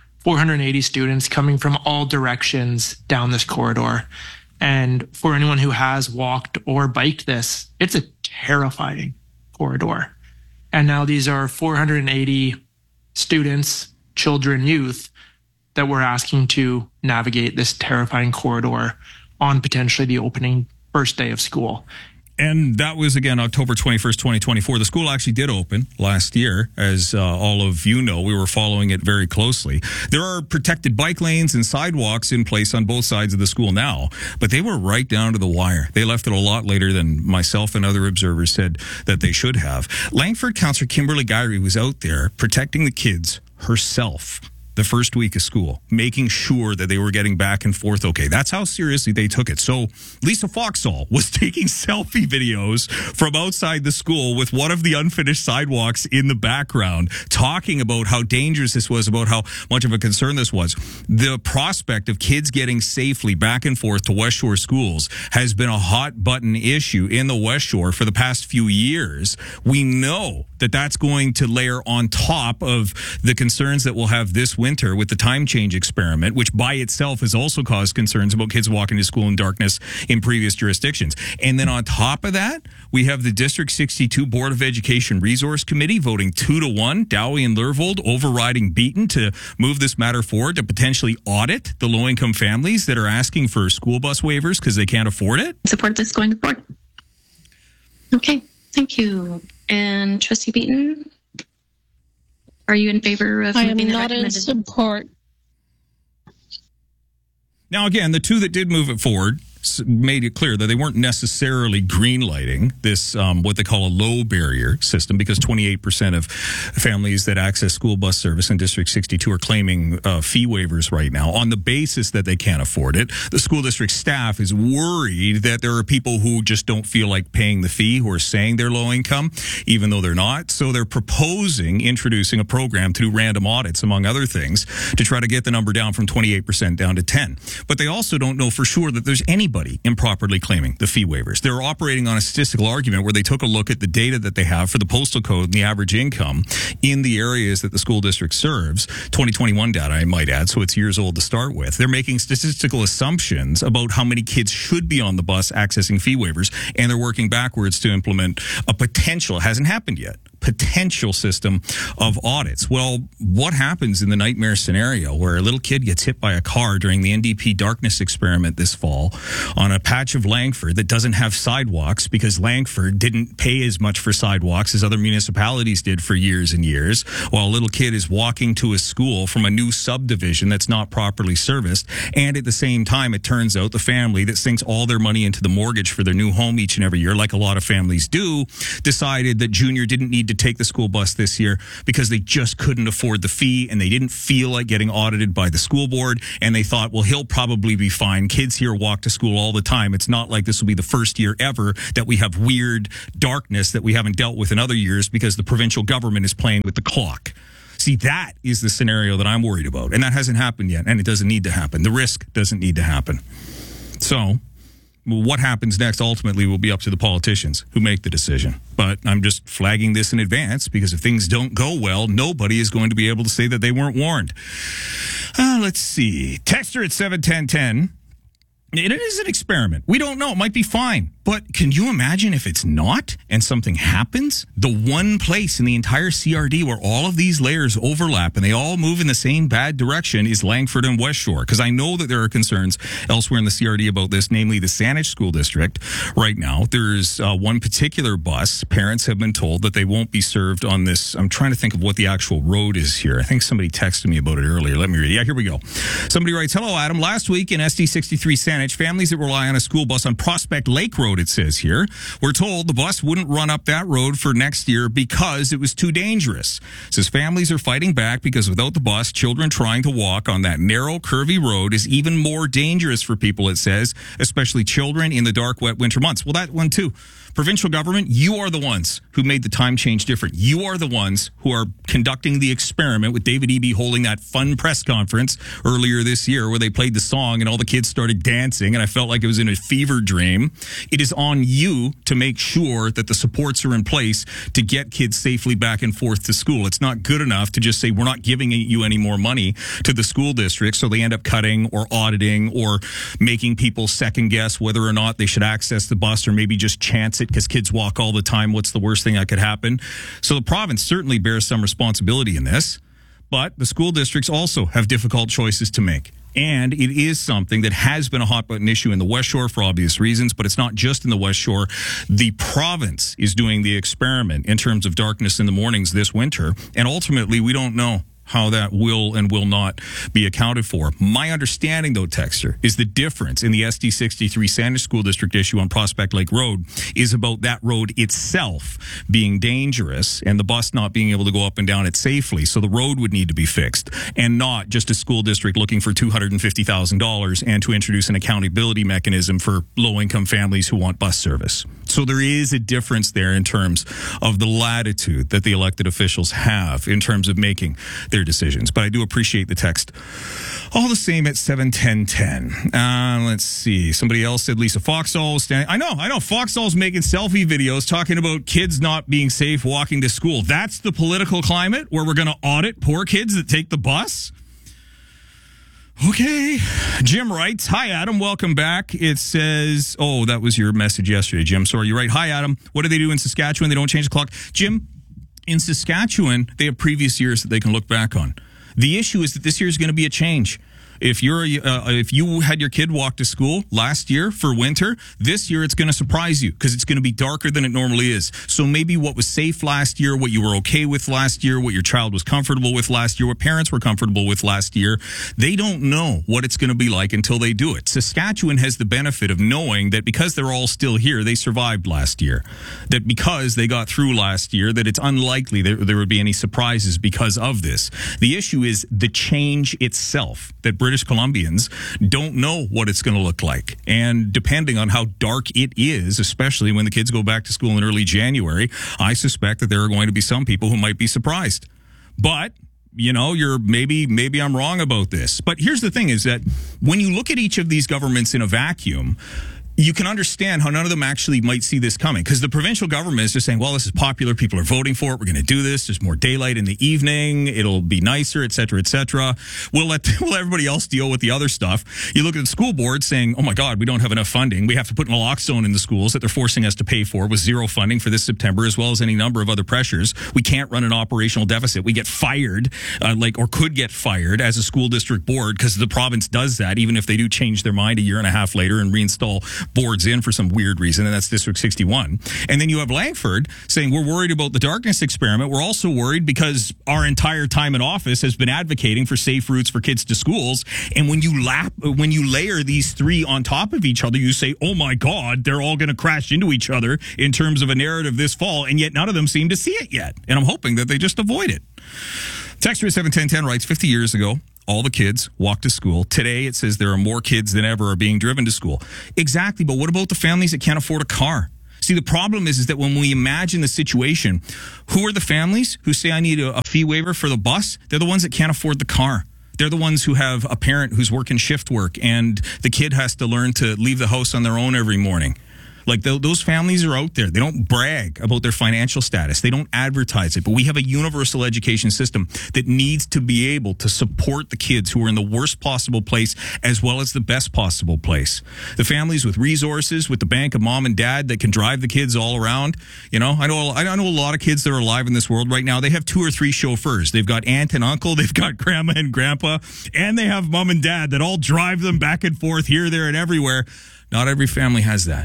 480 students coming from all directions down this corridor. And for anyone who has walked or biked this, it's a terrifying corridor. And now these are 480 students, children, youth that we're asking to navigate this terrifying corridor on potentially the opening first day of school. And that was, again, October 21st, 2024. The school actually did open last year. As all of you know, we were following it very closely. There are protected bike lanes and sidewalks in place on both sides of the school now, but they were right down to the wire. They left it a lot later than myself and other observers said that they should have. Langford Councillor Kimberly Gyree was out there protecting the kids herself the first week of school, making sure that they were getting back and forth okay. That's how seriously they took it. So Lisa Foxall was taking selfie videos from outside the school with one of the unfinished sidewalks in the background, talking about how dangerous this was, about how much of a concern this was. The prospect of kids getting safely back and forth to West Shore schools has been a hot button issue in the West Shore for the past few years. We know that that's going to layer on top of the concerns that we'll have this winter with the time change experiment, which by itself has also caused concerns about kids walking to school in darkness in previous jurisdictions. And then on top of that, we have the District 62 Board of Education Resource Committee voting 2-1, Dowie and Lervold overriding Beaton to move this matter forward to potentially audit the low-income families that are asking for school bus waivers because they can't afford it. Support this going forward. Okay, thank you. And Trustee Beaton? Are you in favor of I am moving the not in recommended? support. Now, again, the two that did move it forward made it clear that they weren't necessarily green-lighting this, what they call a low barrier system, because 28% of families that access school bus service in District 62 are claiming fee waivers right now on the basis that they can't afford it. The school district staff is worried that there are people who just don't feel like paying the fee, who are saying they're low income, even though they're not. So they're proposing introducing a program to do random audits, among other things, to try to get the number down from 28% down to 10. But they also don't know for sure that there's anybody improperly claiming the fee waivers. They're operating on a statistical argument where they took a look at the data that they have for the postal code and the average income in the areas that the school district serves. 2021 data, I might add, so it's years old to start with. They're making statistical assumptions about how many kids should be on the bus accessing fee waivers, and they're working backwards to implement a potential, it hasn't happened yet, potential system of audits. Well, what happens in the nightmare scenario where a little kid gets hit by a car during the NDP darkness experiment this fall on a patch of Langford that doesn't have sidewalks because Langford didn't pay as much for sidewalks as other municipalities did for years and years, while a little kid is walking to a school from a new subdivision that's not properly serviced, and at the same time it turns out the family that sinks all their money into the mortgage for their new home each and every year, like a lot of families do, decided that Junior didn't need to take the school bus this year because they just couldn't afford the fee and they didn't feel like getting audited by the school board, and they thought, well, he'll probably be fine. Kids here walk to school all the time. It's not like this will be the first year ever that we have weird darkness that we haven't dealt with in other years because the provincial government is playing with the clock. See, that is the scenario that I'm worried about, and that hasn't happened yet, and it doesn't need to happen. The risk doesn't need to happen. So what happens next ultimately will be up to the politicians who make the decision. But I'm just flagging this in advance because if things don't go well, nobody is going to be able to say that they weren't warned. Let's see. Texter at 71010. It is an experiment. We don't know. It might be fine. But can you imagine if it's not and something happens? The one place in the entire CRD where all of these layers overlap and they all move in the same bad direction is Langford and West Shore. Because I know that there are concerns elsewhere in the CRD about this, namely the Saanich School District. Right now, there's one particular bus. Parents have been told that they won't be served on this. I'm trying to think of what the actual road is here. I think somebody texted me about it earlier. Let me read it. Yeah, here we go. Somebody writes, "Hello, Adam. Last week in SD63 Saanich, families that rely on a school bus on Prospect Lake Road, it says here, were told the bus wouldn't run up that road for next year because it was too dangerous. It says families are fighting back because without the bus, children trying to walk on that narrow, curvy road is even more dangerous for people, it says, especially children in the dark, wet winter months." Well, that one too. Provincial government, you are the ones who made the time change different. You are the ones who are conducting the experiment with David Eby holding that fun press conference earlier this year where they played the song and all the kids started dancing and I felt like it was in a fever dream. It is on you to make sure that the supports are in place to get kids safely back and forth to school. It's not good enough to just say we're not giving you any more money to the school district, so they end up cutting or auditing or making people second guess whether or not they should access the bus or maybe just chance it because kids walk all the time. What's the worst thing that could happen? So the province certainly bears some responsibility in this, but the school districts also have difficult choices to make. And it is something that has been a hot button issue in the West Shore for obvious reasons, but it's not just in the West Shore. The province is doing the experiment in terms of darkness in the mornings this winter, and ultimately we don't know how that will and will not be accounted for. My understanding, though, Texter, is the difference in the SD63 Saanich School District issue on Prospect Lake Road is about that road itself being dangerous and the bus not being able to go up and down it safely. So the road would need to be fixed, and not just a school district looking for $250,000 and to introduce an accountability mechanism for low-income families who want bus service. So there is a difference there in terms of the latitude that the elected officials have in terms of making their decisions. But I do appreciate the text. All the same at 71010. Let's see. Somebody else said Lisa Foxall was standing. I know. Foxall's making selfie videos talking about kids not being safe walking to school. That's the political climate where we're going to audit poor kids that take the bus? Okay. Jim writes, "Hi, Adam. Welcome back." It says, oh, that was your message yesterday, Jim. Sorry, you're right. "Hi, Adam. What do they do in Saskatchewan? They don't change the clock." Jim, in Saskatchewan, they have previous years that they can look back on. The issue is that this year is going to be a change. If you had your kid walk to school last year for winter, this year it's going to surprise you because it's going to be darker than it normally is. So maybe what was safe last year, what you were okay with last year, what your child was comfortable with last year, what parents were comfortable with last year, they don't know what it's going to be like until they do it. Saskatchewan has the benefit of knowing that because they're all still here, they survived last year. That because they got through last year, that it's unlikely there would be any surprises because of this. The issue is the change itself, that British Columbians don't know what it's going to look like. And depending on how dark it is, especially when the kids go back to school in early January, I suspect that there are going to be some people who might be surprised. But maybe I'm wrong about this. But here's the thing is that when you look at each of these governments in a vacuum, you can understand how none of them actually might see this coming, because the provincial government is just saying, well, this is popular. People are voting for it. We're going to do this. There's more daylight in the evening. It'll be nicer, et cetera, et cetera. We'll let everybody else deal with the other stuff. You look at the school board saying, oh, my God, we don't have enough funding. We have to put naloxone in the schools that they're forcing us to pay for with zero funding for this September, as well as any number of other pressures. We can't run an operational deficit. We get fired, or could get fired as a school district board, because the province does that, even if they do change their mind a year and a half later and reinstall boards in for some weird reason, and that's District 61. And then you have Langford saying, we're worried about the darkness experiment. We're also worried because our entire time in office has been advocating for safe routes for kids to schools. And when you layer these three on top of each other, you say, oh my God, they're all going to crash into each other in terms of a narrative this fall, and yet none of them seem to see it yet. And I'm hoping that they just avoid it. Texter 71010 writes, 50 years ago, all the kids walk to school. Today, it says there are more kids than ever are being driven to school. Exactly, but what about the families that can't afford a car? See, the problem is that when we imagine the situation, who are the families who say, I need a fee waiver for the bus? They're the ones that can't afford the car. They're the ones who have a parent who's working shift work, and the kid has to learn to leave the house on their own every morning. Like, those families are out there. They don't brag about their financial status. They don't advertise it. But we have a universal education system that needs to be able to support the kids who are in the worst possible place as well as the best possible place. The families with resources, with the bank of mom and dad that can drive the kids all around. I know a lot of kids that are alive in this world right now. They have 2 or 3 chauffeurs. They've got aunt and uncle. They've got grandma and grandpa. And they have mom and dad that all drive them back and forth here, there, and everywhere. Not every family has that.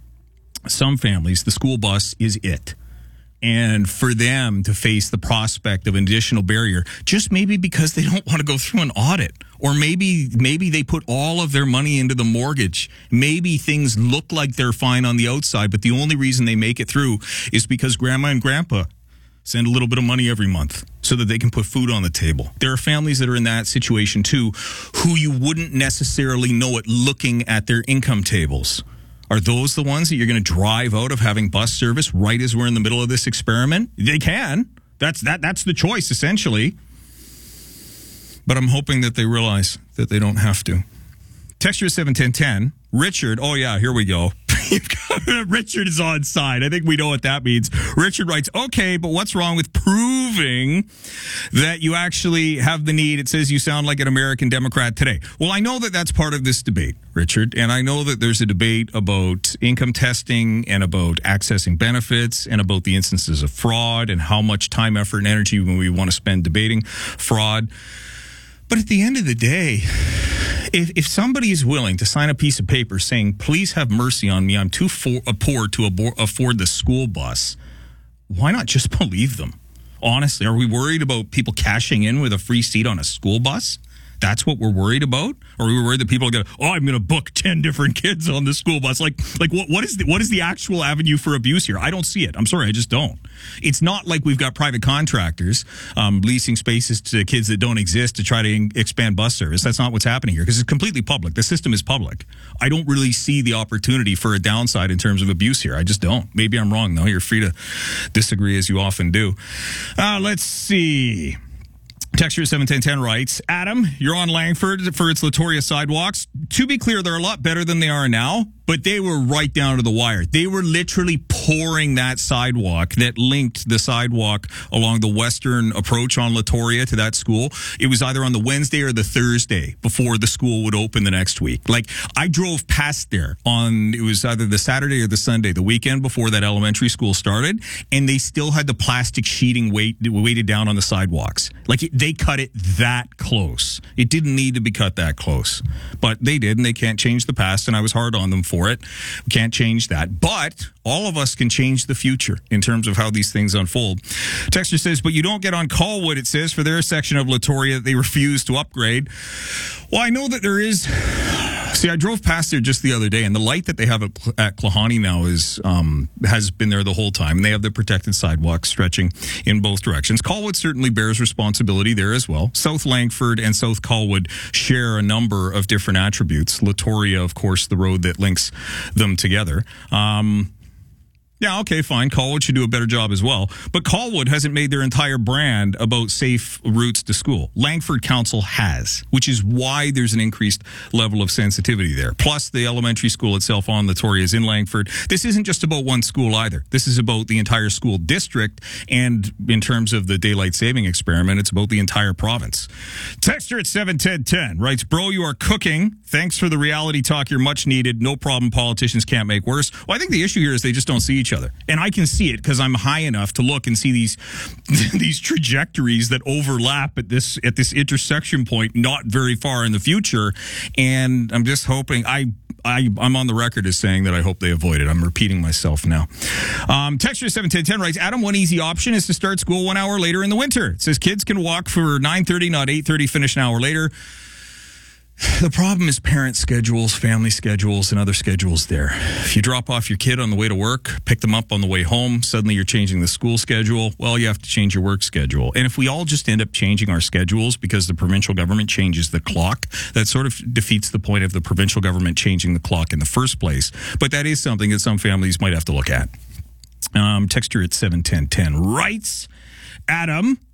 Some families, the school bus is it. And for them to face the prospect of an additional barrier, just maybe because they don't want to go through an audit, or maybe they put all of their money into the mortgage. Maybe things look like they're fine on the outside, but the only reason they make it through is because grandma and grandpa send a little bit of money every month so that they can put food on the table. There are families that are in that situation too, who you wouldn't necessarily know it looking at their income tables. Are those the ones that you're going to drive out of having bus service right as we're in the middle of this experiment? They can. That's the choice, essentially. But I'm hoping that they realize that they don't have to. Texture 71010. Richard, oh yeah, here we go. Richard is on side. I think we know what that means. Richard writes, okay, but what's wrong with proving that you actually have the need? It says you sound like an American Democrat today. Well, I know that that's part of this debate, Richard, and I know that there's a debate about income testing and about accessing benefits and about the instances of fraud and how much time, effort, and energy we want to spend debating fraud. But at the end of the day, if somebody is willing to sign a piece of paper saying, please have mercy on me, I'm too poor to afford the school bus, why not just believe them? Honestly, are we worried about people cashing in with a free seat on a school bus? That's what we're worried about? Or are we worried that people are going to, I'm going to book 10 different kids on the school bus? Like what is the actual avenue for abuse here? I don't see it. I'm sorry, I just don't. It's not like we've got private contractors leasing spaces to kids that don't exist to try to expand bus service. That's not what's happening here, because it's completely public. The system is public. I don't really see the opportunity for a downside in terms of abuse here. I just don't. Maybe I'm wrong, though. You're free to disagree as you often do. Let's see. Texture 71010 writes, Adam, you're on Langford for its Latoria sidewalks. To be clear, they're a lot better than they are now, But they were right down to the wire. They were literally pouring that sidewalk that linked the sidewalk along the western approach on Latoria to that school. It was either on the Wednesday or the Thursday before the school would open the next week. Like, I drove past there it was either the Saturday or the Sunday, the weekend before that elementary school started, and they still had the plastic sheeting weighted down on the sidewalks. Like, they cut it that close. It didn't need to be cut that close. But they did, and they can't change the past, and I was hard on them for it. We can't change that. But all of us can change the future in terms of how these things unfold. Texter says, but you don't get on Colwood, it says, for their section of Latoria that they refuse to upgrade. Well, I know that there is... See, I drove past there just the other day, and the light that they have at Klahani now has been there the whole time, and they have the protected sidewalks stretching in both directions. Colwood certainly bears responsibility there as well. South Langford and South Colwood share a number of different attributes. Latoria, of course, the road that links them together. Yeah, okay, fine. Colwood should do a better job as well. But Colwood hasn't made their entire brand about safe routes to school. Langford Council has, which is why there's an increased level of sensitivity there. Plus, the elementary school itself on Latoria is in Langford. This isn't just about one school either. This is about the entire school district, and in terms of the daylight saving experiment, it's about the entire province. Texter at 71010 writes, bro, you are cooking. Thanks for the reality talk. You're much needed. No problem. Politicians can't make worse. Well, I think the issue here is they just don't see each other. And I can see it because I'm high enough to look and see these trajectories that overlap at this intersection point not very far in the future. And I'm just hoping I'm on the record as saying that I hope they avoid it. I'm repeating myself now. Texture 71010 writes, Adam, one easy option is to start school 1 hour later in the winter. It says kids can walk for 9:30, not 8:30, finish an hour later. The problem is parent schedules, family schedules, and other schedules there. If you drop off your kid on the way to work, pick them up on the way home, suddenly you're changing the school schedule. Well, you have to change your work schedule. And if we all just end up changing our schedules because the provincial government changes the clock, that sort of defeats the point of the provincial government changing the clock in the first place. But that is something that some families might have to look at. Texture at 71010 writes, Adam,